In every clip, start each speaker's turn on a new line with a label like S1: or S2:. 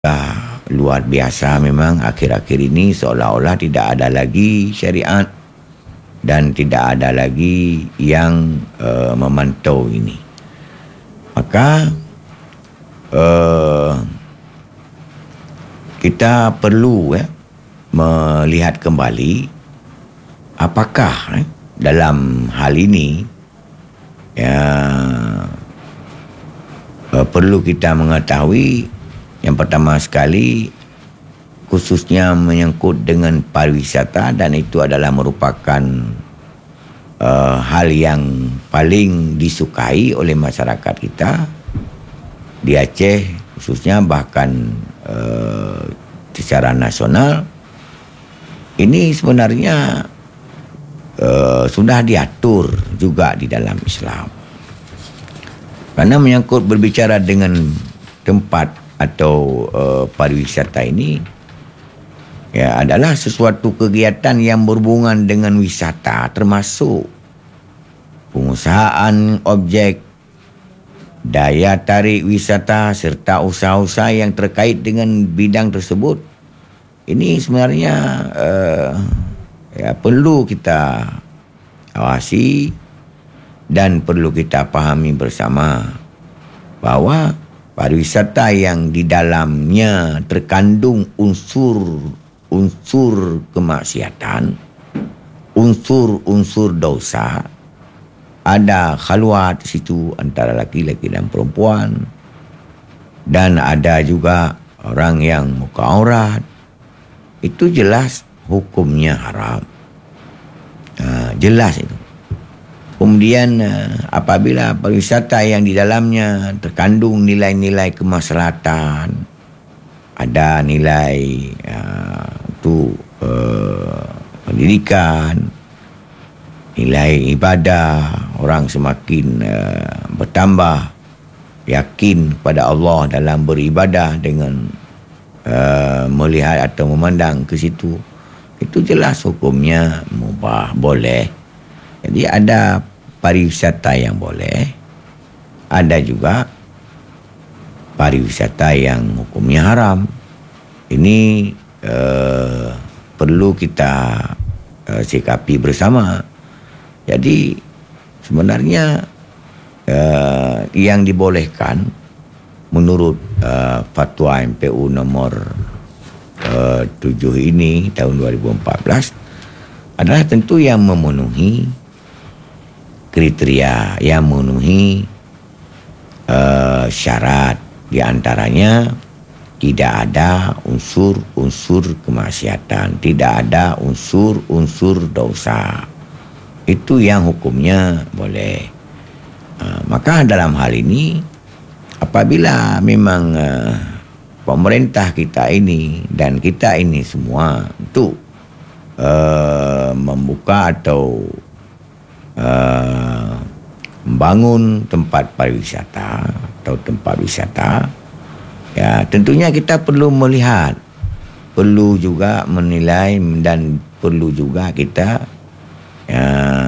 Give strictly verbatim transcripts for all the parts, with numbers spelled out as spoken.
S1: Ah, luar biasa memang akhir-akhir ini seolah-olah tidak ada lagi syariat dan tidak ada lagi yang uh, memantau ini. Maka uh, kita perlu ya, melihat kembali apakah eh, dalam hal ini ya, uh, perlu kita mengetahui. Yang pertama sekali, khususnya menyangkut dengan pariwisata, dan itu adalah merupakan uh, hal yang paling disukai oleh masyarakat kita di Aceh khususnya, bahkan uh, secara nasional. Ini sebenarnya uh, sudah diatur juga di dalam Islam. Karena menyangkut berbicara dengan tempat atau uh, pariwisata ini ya adalah sesuatu kegiatan yang berhubungan dengan wisata, termasuk pengusahaan objek, daya tarik wisata serta usaha-usaha yang terkait dengan bidang tersebut. Ini sebenarnya uh, ya perlu kita awasi dan perlu kita pahami bersama bahawa pariwisata yang di dalamnya terkandung unsur-unsur kemaksiatan, unsur-unsur dosa, ada khalwat di situ antara laki-laki dan perempuan, dan ada juga orang yang muka aurat, itu jelas hukumnya haram. Ha, jelas itu. Kemudian apabila pariwisata yang di dalamnya terkandung nilai-nilai kemaslahatan, ada nilai uh, itu uh, pendidikan, nilai ibadah, orang semakin uh, bertambah yakin pada Allah dalam beribadah dengan uh, melihat atau memandang ke situ, itu jelas hukumnya mubah, boleh. Jadi ada pariwisata yang boleh, ada juga pariwisata yang hukumnya haram. Ini uh, perlu kita uh, sikapi bersama. Jadi sebenarnya uh, yang dibolehkan menurut uh, fatwa M P U nomor uh, tujuh ini tahun dua ribu empat belas adalah tentu yang memenuhi kriteria, yang memenuhi uh, syarat, di antaranya tidak ada unsur-unsur kemaksiatan, tidak ada unsur-unsur dosa. Itu yang hukumnya boleh. Uh, maka dalam hal ini, apabila memang uh, pemerintah kita ini dan kita ini semua untuk uh, membuka atau Uh, membangun tempat pariwisata atau tempat wisata, ya tentunya kita perlu melihat, perlu juga menilai, dan perlu juga kita ya,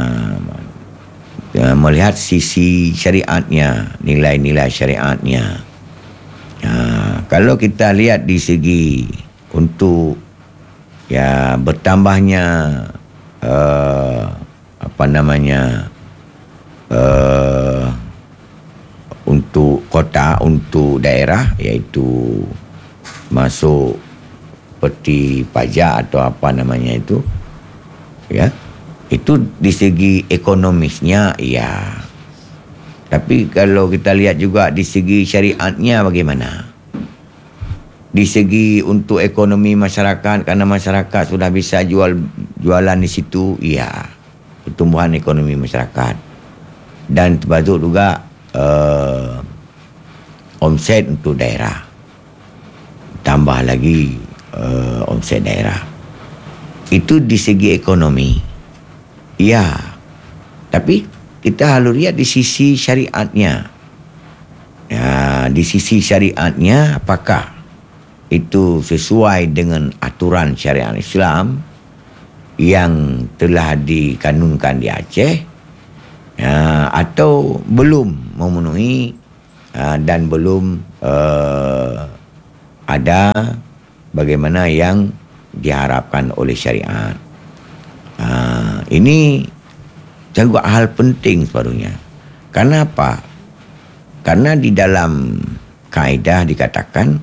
S1: ya, melihat sisi syariatnya, nilai-nilai syariatnya. Ya, kalau kita lihat di segi untuk ya bertambahnya uh, apa namanya uh, untuk kota, untuk daerah, iaitu masuk seperti pajak atau apa namanya itu, ya itu di segi ekonomisnya ya. Tapi kalau kita lihat juga di segi syariatnya bagaimana, di segi untuk ekonomi masyarakat, karena masyarakat sudah bisa jual jualan di situ, ya pertumbuhan ekonomi masyarakat, dan termasuk juga uh, omset untuk daerah, tambah lagi uh, omset daerah. Itu di segi ekonomi, ya. Tapi kita harus lihat di sisi syariatnya. Ya, di sisi syariatnya apakah itu sesuai dengan aturan syariat Islam yang telah dikanunkan di Aceh, uh, atau belum memenuhi uh, dan belum uh, ada bagaimana yang diharapkan oleh syariat. Uh, ini juga hal penting separuhnya. Karena apa? Karena di dalam kaedah dikatakan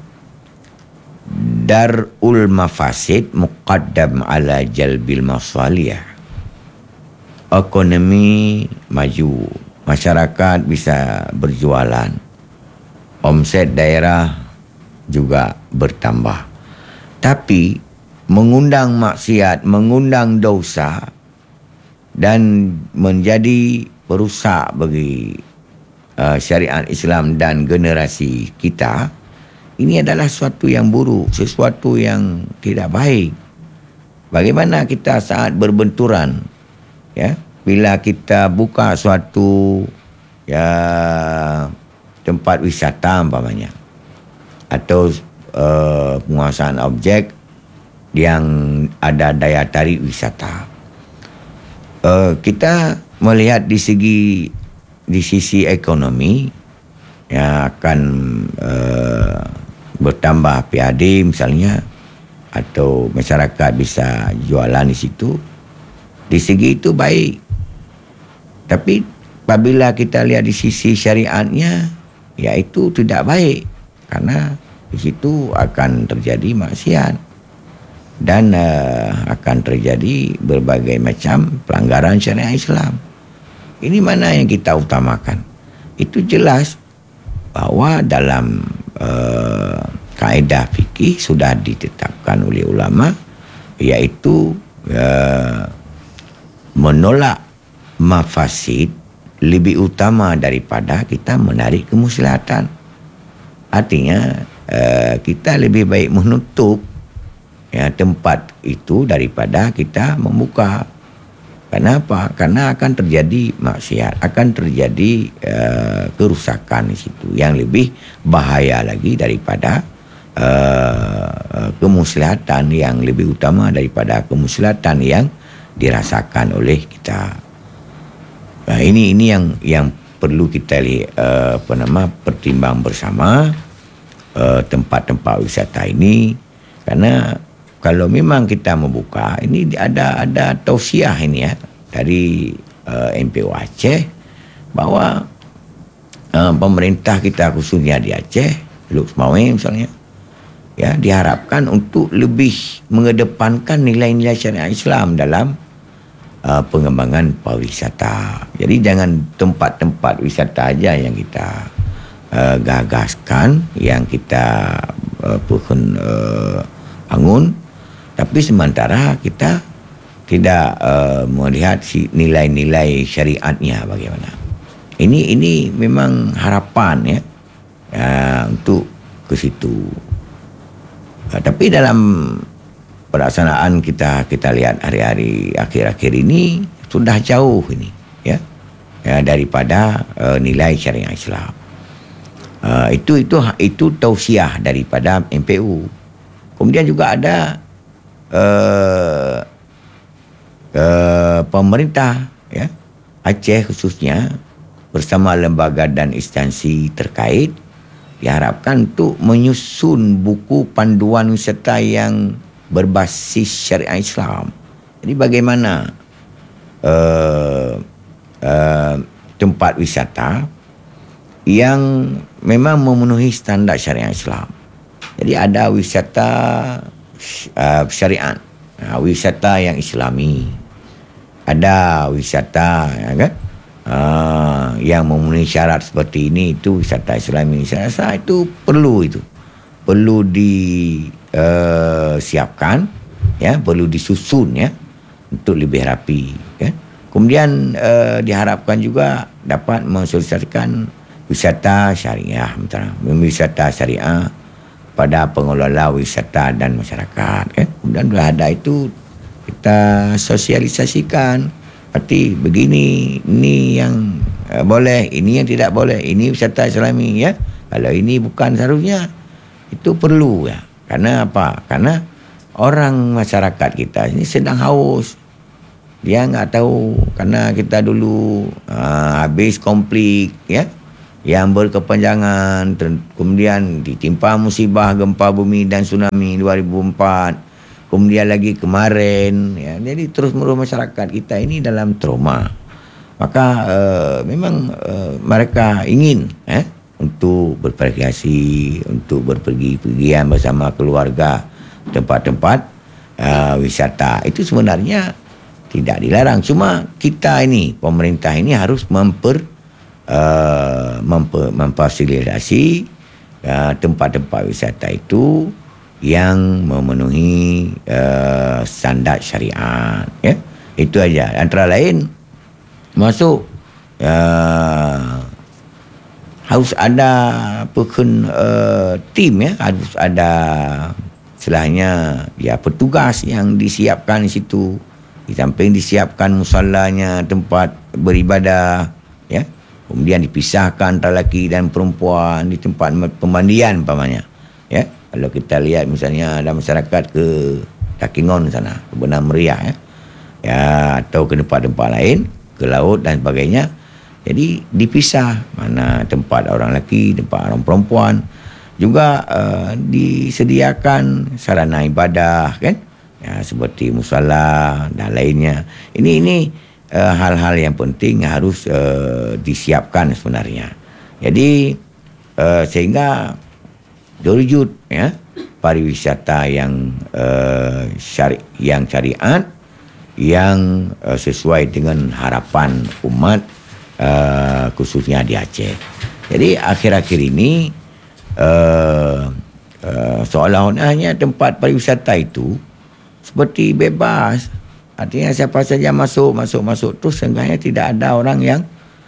S1: darul mafasid muqaddam ala jalbil masalih. Ekonomi maju, masyarakat bisa berjualan, omset daerah juga bertambah. Tapi mengundang maksiat, mengundang dosa dan menjadi perusak bagi uh, syariat Islam dan generasi kita, ini adalah sesuatu yang buruk, sesuatu yang tidak baik. Bagaimana kita saat berbenturan, ya, bila kita buka suatu ya tempat wisata umpamanya, atau uh, penguasaan objek yang ada daya tarik wisata. Uh, kita melihat di segi di sisi ekonomi yang akan uh, bertambah P A D misalnya, atau masyarakat bisa jualan di situ. Di segi itu baik. Tapi apabila kita lihat di sisi syariatnya, ya itu tidak baik. Karena di situ akan terjadi maksiat. Dan uh, akan terjadi berbagai macam pelanggaran syariat Islam. Ini mana yang kita utamakan? Itu jelas bahawa dalam uh, kaedah fikih sudah ditetapkan oleh ulama, iaitu uh, menolak mafasid lebih utama daripada kita menarik kemaslahatan. Artinya uh, kita lebih baik menutup ya, tempat itu daripada kita membuka. Kenapa? Karena akan terjadi maksiat, akan terjadi uh, kerusakan di situ yang lebih bahaya lagi daripada uh, kemaslahatan yang lebih utama daripada kemaslahatan yang dirasakan oleh kita. Nah, ini ini yang yang perlu kita lihat, uh, apa nama pertimbang bersama uh, tempat-tempat wisata ini. Karena kalau memang kita membuka, ini ada ada tausiah ini ya dari uh, M P O Aceh bahawa uh, pemerintah kita khususnya di Aceh, Teluk Semawang misalnya, ya diharapkan untuk lebih mengedepankan nilai-nilai syariat Islam dalam uh, pengembangan pariwisata. Jadi jangan tempat-tempat wisata aja yang kita uh, gagaskan, yang kita uh, pun uh, bangun. Tapi sementara kita tidak uh, melihat si nilai-nilai syariatnya bagaimana. Ini ini memang harapan ya, uh, untuk ke situ. Uh, tapi dalam pelaksanaan kita kita lihat hari-hari akhir-akhir ini sudah jauh ini ya, ya daripada uh, nilai syariat Islam. Uh, itu itu itu tausiah daripada M P U. Kemudian juga ada Uh, uh, pemerintah ya, Aceh khususnya bersama lembaga dan instansi terkait diharapkan untuk menyusun buku panduan wisata yang berbasis syariat Islam. Jadi bagaimana uh, uh, tempat wisata yang memang memenuhi standar syariat Islam. Jadi ada wisata Uh, syariat, uh, wisata yang Islami, ada wisata ya kan, uh, yang memenuhi syarat seperti ini, itu wisata Islami. Saya rasa itu perlu itu perlu disiapkan uh, ya, perlu disusun ya untuk lebih rapi ya. Kemudian uh, diharapkan juga dapat mensosialisasikan wisata syariah, misalnya wisata syariah pada pengelola wisata dan masyarakat kan. Kemudian sudah ada itu kita sosialisasikan, berarti begini, ini yang uh, boleh, ini yang tidak boleh, ini wisata Islami ya. Kalau ini bukan seharusnya, itu perlu ya. Karena apa? Karena orang masyarakat kita ini sedang haus. Dia nggak tahu, karena kita dulu uh, habis konflik ya, yang berkepanjangan, kemudian ditimpa musibah gempa bumi dan tsunami dua ribu empat, kemudian lagi kemarin, ya, jadi terus menerus masyarakat kita ini dalam trauma. Maka uh, memang uh, mereka ingin eh, untuk berrekreasi, untuk berpergi-pergian bersama keluarga, tempat-tempat uh, wisata. Itu sebenarnya tidak dilarang. Cuma kita ini, pemerintah ini harus memper uh, memper, memfasilitasi uh, tempat-tempat wisata itu yang memenuhi uh, standard syariat. Ya, itu aja. Antara lain masuk uh, harus ada pekun uh, tim, ya, harus ada istilahnya ya petugas yang disiapkan di situ. Di samping disiapkan musallanya, tempat beribadah, ya, kemudian dipisahkan antara lelaki dan perempuan di tempat pemandian umpamanya, ya. Kalau kita lihat misalnya ada masyarakat ke Takingon sana, ke Benam Meriah, ya, ya, atau ke tempat-tempat lain, ke laut dan sebagainya. Jadi dipisah mana tempat orang lelaki, tempat orang perempuan. Juga uh, disediakan sarana ibadah, kan, ya, seperti musala dan lainnya. Ini ini uh, hal-hal yang penting harus uh, disiapkan sebenarnya. Jadi uh, sehingga terwujud, ya, pariwisata yang uh, syari yang syariat, yang uh, sesuai dengan harapan umat, uh, khususnya di Aceh. Jadi akhir-akhir ini uh, uh, seolah-olahnya tempat pariwisata itu seperti bebas. Artinya siapa saja masuk, masuk, masuk. Terus seenggaknya tidak ada orang yang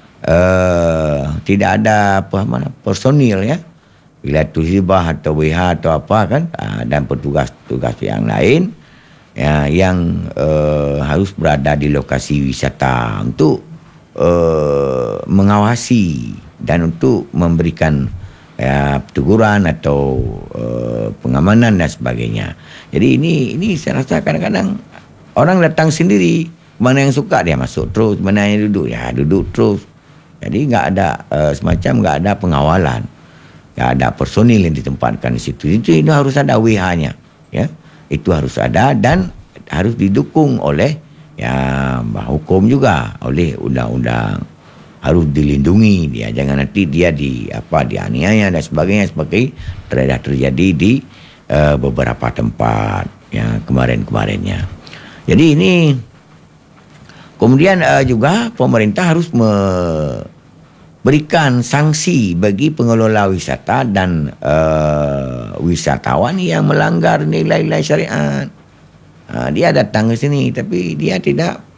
S1: uh, tidak ada apa mana personil, ya. Bila tu hibah atau W H atau apa, kan, uh, dan petugas-petugas yang lain, ya, yang uh, harus berada di lokasi wisata untuk uh, mengawasi dan untuk memberikan, ya, teguran atau uh, pengamanan dan sebagainya. Jadi ini ini saya rasa kadang-kadang orang datang sendiri, mana yang suka dia masuk terus, mana yang duduk ya duduk terus. Jadi nggak ada uh, semacam nggak ada pengawalan, nggak ada personil yang ditempatkan di situ. Itu itu harus ada W H-nya, ya. Itu harus ada dan harus didukung oleh, ya, hukum juga, oleh undang-undang. Harus dilindungi dia, jangan nanti dia di apa dianiaya dan sebagainya sebagai telah terjadi di uh, beberapa tempat, ya, kemarin-kemarinnya. Jadi ini kemudian uh, juga pemerintah harus memberikan sanksi bagi pengelola wisata dan uh, wisatawan yang melanggar nilai-nilai syariat. Uh, dia datang ke sini tapi dia tidak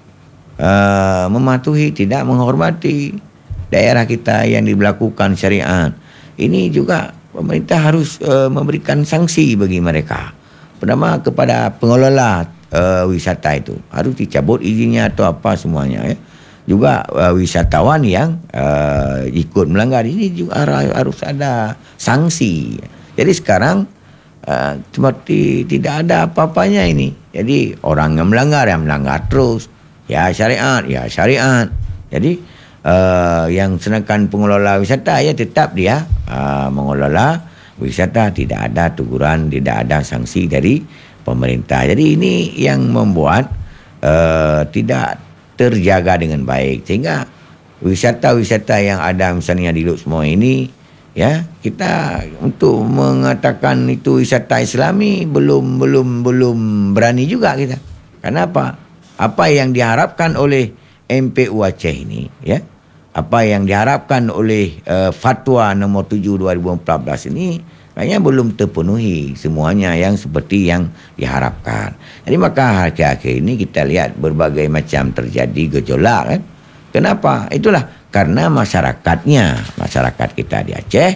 S1: Uh, mematuhi, tidak menghormati daerah kita yang diberlakukan syariat. Ini juga pemerintah harus uh, memberikan sanksi bagi mereka. Pertama kepada pengelola uh, wisata itu harus dicabut izinnya atau apa semuanya, ya. Juga uh, wisatawan yang uh, ikut melanggar ini juga harus ada sanksi. Jadi sekarang uh, seperti tidak ada apa-apanya ini. Jadi orang yang melanggar yang melanggar terus. Ya syariat, ya syariat. Jadi uh, yang sedangkan pengelola wisata, ya, tetap dia uh, mengelola wisata, tidak ada teguran, tidak ada sanksi dari pemerintah. Jadi ini yang membuat uh, tidak terjaga dengan baik, sehingga wisata-wisata yang ada misalnya di Luk Semua ini, ya, kita untuk mengatakan itu wisata Islami belum belum belum berani juga kita. Kenapa? Apa yang diharapkan oleh M P U Aceh ini, ya, apa yang diharapkan oleh uh, fatwa nombor tujuh dua ribu empat belas ini kayaknya belum terpenuhi semuanya yang seperti yang diharapkan. Jadi maka akhir-akhir ini kita lihat berbagai macam terjadi gejolak, kan. Kenapa? Itulah karena masyarakatnya, masyarakat kita di Aceh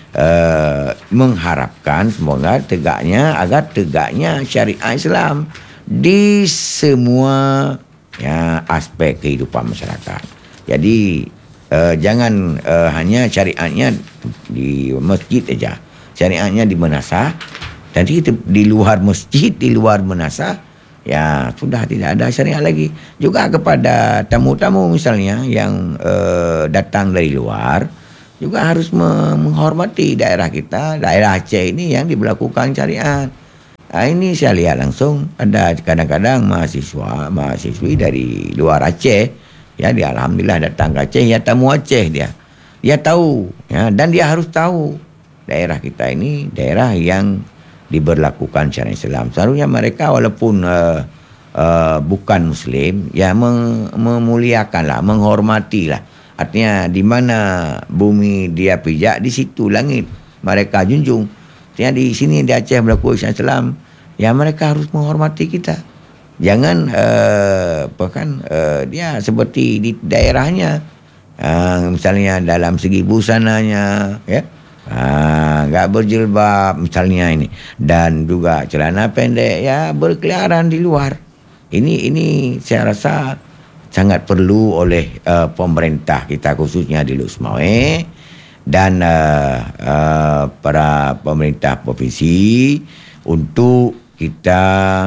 S1: uh, mengharapkan semoga tegaknya agar tegaknya syariat Islam di semua, ya, aspek kehidupan masyarakat. Jadi uh, jangan uh, hanya syariatnya di masjid saja, syariatnya di menasah. Jadi di luar masjid, di luar menasah, ya sudah tidak ada syariat lagi. Juga kepada tamu-tamu misalnya yang uh, datang dari luar, juga harus menghormati daerah kita. Daerah Aceh ini yang diberlakukan syariat. Nah, ini saya lihat langsung ada kadang-kadang mahasiswa, mahasiswi dari luar Aceh, ya, dia alhamdulillah datang ke Aceh, ya tamu Aceh dia. Dia tahu, ya, dan dia harus tahu daerah kita ini daerah yang diberlakukan syariat Islam. Seharusnya mereka walaupun uh, uh, bukan Muslim, ya mem- memuliakanlah, menghormatilah. Artinya di mana bumi dia pijak, di situ langit mereka junjung. Artinya di sini di Aceh berlaku syariat Islam, ya mereka harus menghormati kita. Jangan uh, apa kan uh, dia seperti di daerahnya, uh, misalnya dalam segi busananya, ya, enggak uh, berjilbab misalnya ini, dan juga celana pendek, ya, berkeliaran di luar. Ini ini saya rasa sangat perlu oleh uh, pemerintah kita, khususnya di Luk Semawe, dan uh, uh, para pemerintah provinsi, untuk kita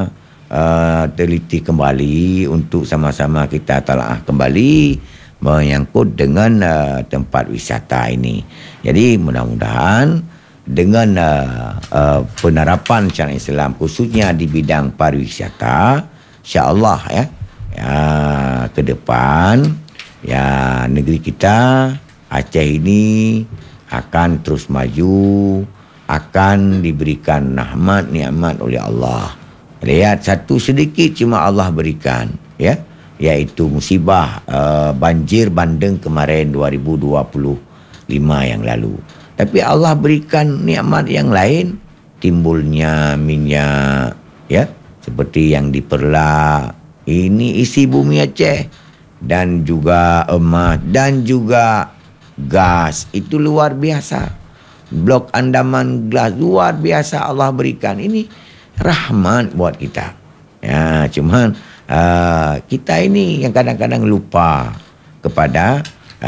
S1: uh, teliti kembali, untuk sama-sama kita talaah kembali menyangkut dengan uh, tempat wisata ini. Jadi mudah-mudahan dengan uh, uh, penerapan syariat Islam khususnya di bidang pariwisata, insya-Allah, ya, ya, ke depan, ya, negeri kita Aceh ini akan terus maju, akan diberikan rahmat nikmat oleh Allah. Lihat, satu sedikit cuma Allah berikan, ya, iaitu musibah uh, banjir bandang kemarin dua ribu dua puluh lima yang lalu. Tapi Allah berikan nikmat yang lain, timbulnya minyak, ya, seperti yang di Perla. Ini isi bumi Aceh, dan juga emas, dan juga gas. Itu luar biasa. Blok Andaman Glass luar biasa Allah berikan. Ini rahmat buat kita. Ya, cuman uh, kita ini yang kadang-kadang lupa kepada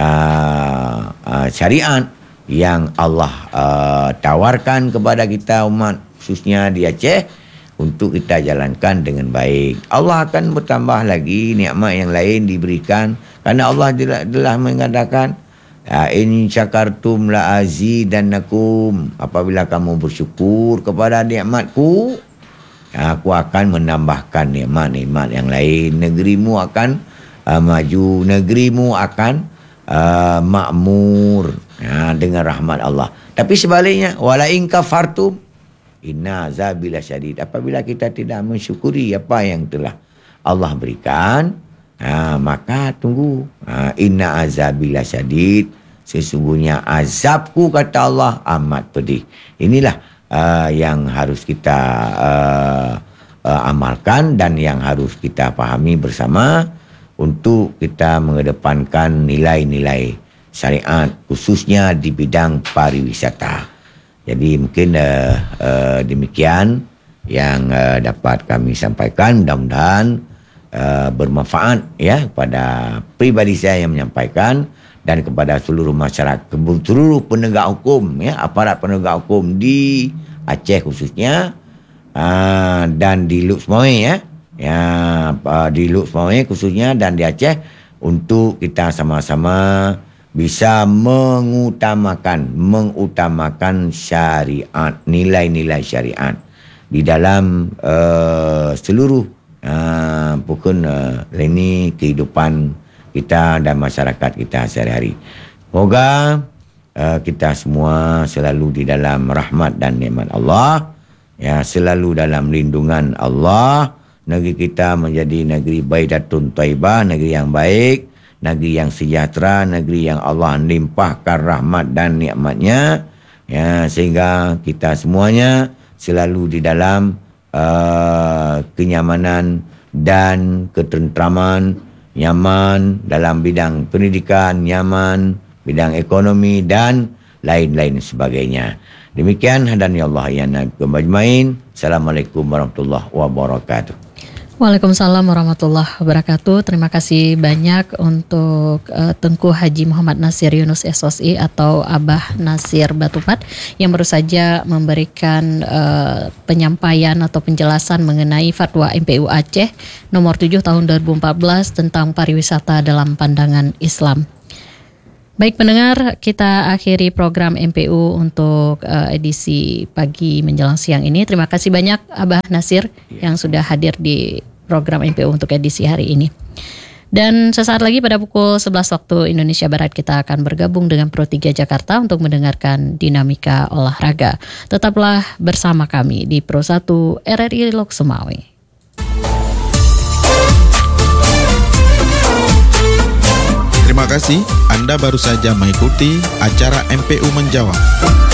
S1: uh, uh, syariat yang Allah uh, tawarkan kepada kita umat, khususnya di Aceh, untuk kita jalankan dengan baik. Allah akan bertambah lagi nikmat yang lain diberikan, karena Allah telah mengatakan, in syakartum la azidannakum, apabila kamu bersyukur kepada nikmatku, aku akan menambahkan nikmat-nikmat yang lain. Negerimu akan uh, maju, negerimu akan uh, makmur, ya, dengan rahmat Allah. Tapi sebaliknya, wala in kafartum inna azabila syadid, apabila kita tidak mensyukuri apa yang telah Allah berikan, ha, maka tunggu, ha, inna azabila syadid, sesungguhnya azabku, kata Allah, amat pedih. Inilah uh, yang harus kita uh, uh, amalkan, dan yang harus kita pahami bersama, untuk kita mengedepankan nilai-nilai syariat, khususnya di bidang pariwisata. Jadi mungkin uh, uh, demikian yang uh, dapat kami sampaikan. Mudah-mudahan uh, bermanfaat, ya, kepada pribadi saya yang menyampaikan, dan kepada seluruh masyarakat, seluruh penegak hukum, ya, aparat penegak hukum di Aceh khususnya, uh, dan di Luk Semawe, ya, ya, uh, di Luk Semawe khususnya dan di Aceh, untuk kita sama-sama bisa mengutamakan mengutamakan syariat, nilai-nilai syariat di dalam uh, seluruh uh, pokok uh, lini kehidupan kita dan masyarakat kita sehari-hari. Semoga uh, kita semua selalu di dalam rahmat dan nikmat Allah, ya, selalu dalam lindungan Allah. Negeri kita menjadi negeri baidatun thayyibah, negeri yang baik, negeri yang sejahtera, negeri yang Allah limpahkan rahmat dan nikmatnya, ya, sehingga kita semuanya selalu di dalam uh, kenyamanan dan ketentraman, nyaman dalam bidang pendidikan, nyaman bidang ekonomi, dan lain-lain sebagainya. Demikian, hadani Allah ya nabi majmain. Assalamualaikum warahmatullahi wabarakatuh.
S2: Waalaikumsalam warahmatullahi wabarakatuh. Terima kasih banyak untuk uh, Tengku Haji Muhammad Nasir Yunus S O S I atau Abah Nasir Batupat, yang baru saja memberikan uh, penyampaian atau penjelasan mengenai Fatwa M P U Aceh nomor tujuh tahun dua ribu empat belas tentang pariwisata dalam pandangan Islam. Baik pendengar, kita akhiri program M P U untuk uh, edisi pagi menjelang siang ini. Terima kasih banyak Abah Nasir yang sudah hadir di program M P U untuk edisi hari ini. Dan sesaat lagi pada pukul sebelas waktu Indonesia Barat kita akan bergabung dengan Pro tiga Jakarta untuk mendengarkan dinamika olahraga. Tetaplah bersama kami di Pro satu R R I Lok Sumawe.
S3: Terima kasih, Anda baru saja mengikuti acara M P U Menjawab.